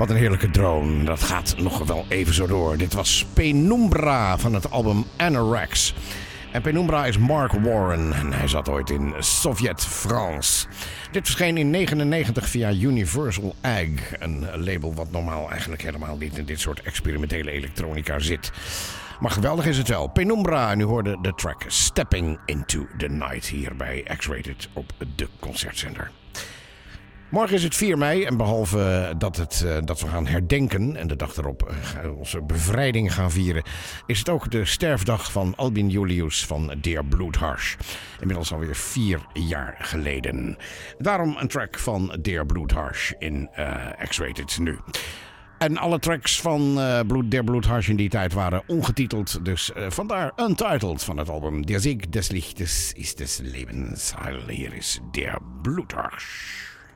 Wat een heerlijke drone. Dat gaat nog wel even zo door. Dit was Penumbra van het album Anorex. En Penumbra is Mark Warren. En hij zat ooit in Sovjet-France. Dit verscheen in 1999 via Universal Ag. Een label wat normaal eigenlijk helemaal niet in dit soort experimentele elektronica zit. Maar geweldig is het wel. Penumbra. En u hoorde de track Stepping Into the Night hier bij X-Rated op de Concertzender. Morgen is het 4 mei en behalve dat we gaan herdenken en de dag erop onze bevrijding gaan vieren, is het ook de sterfdag van Albin Julius van Dear Bloedharsh. Inmiddels alweer 4 jaar geleden. Daarom een track van Dear Bloedharsh in X-Rated nu. En alle tracks van Dear Bloedharsh in die tijd waren ongetiteld, dus vandaar Untitled van het album Der Sieg des Lichtes ist des Lebens. Hier is Dear Bloedharsh.